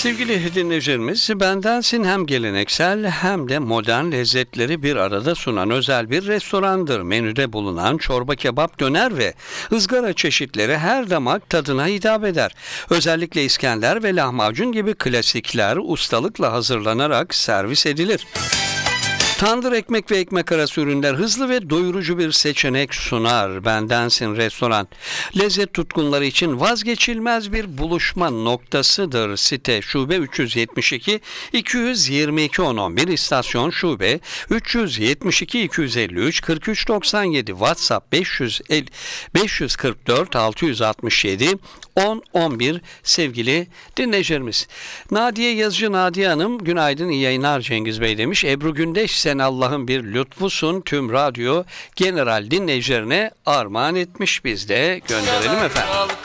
Sevgili dinleyicilerimiz, Bendensin hem geleneksel hem de modern lezzetleri bir arada sunan özel bir restorandır. Menüde bulunan çorba, kebap, döner ve ızgara çeşitleri her damak tadına hitap eder. Özellikle İskender ve lahmacun gibi klasikler ustalıkla hazırlanarak servis edilir. Tandır ekmek ve ekmek arası ürünler hızlı ve doyurucu bir seçenek sunar. Bendensin restoran. Lezzet tutkunları için vazgeçilmez bir buluşma noktasıdır. Site şube 372 222 1011 istasyon şube 372 253 43 97 WhatsApp 544 667 10 11 sevgili dinleyicilerimiz. Nadiye Yazıcı Nadiye Hanım günaydın, iyi yayınlar Cengiz Bey demiş. Ebru Gündeş, sen Allah'ın bir lütfusun, tüm radyo general dinleyicilerine armağan etmiş, biz de gönderelim efendim.